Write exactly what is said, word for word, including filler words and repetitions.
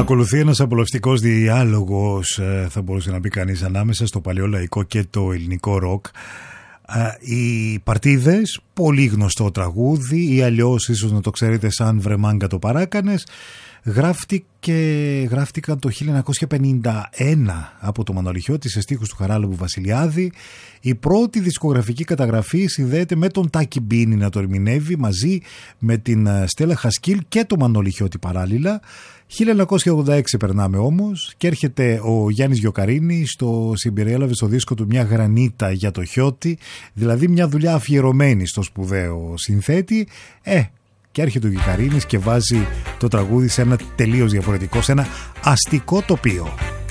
Ακολουθεί ένας απολαυστικός διάλογος, θα μπορούσε να πει κανείς, ανάμεσα στο παλαιό λαϊκό και το ελληνικό ροκ. Οι Παρτίδες, πολύ γνωστό τραγούδι, ή αλλιώς ίσως να το ξέρετε σαν «Βρε μάγκα το παράκανες», γράφτηκε, γράφτηκαν το χίλια εννιακόσια πενήντα ένα από το Μανολιχιώτη σε στίχους του Χαράλαμπου Βασιλιάδη. Η πρώτη δισκογραφική καταγραφή συνδέεται με τον Τάκη Μπίνη να το ερμηνεύει μαζί με την Στέλλα Χασκίλ και το Μανολιχιώτη παράλληλα. χίλια εννιακόσια ογδόντα έξι περνάμε όμως και έρχεται ο Γιάννης Γιοκαρίνης, το συμπεριέλαβε στο δίσκο του μια γρανίτα για το Χιώτη, δηλαδή μια δουλειά αφιερωμένη στο σπουδαίο συνθέτη. Ε, και έρχεται ο Γιοκαρίνης και βάζει το τραγούδι σε ένα τελείως διαφορετικό, σε ένα αστικό τοπίο.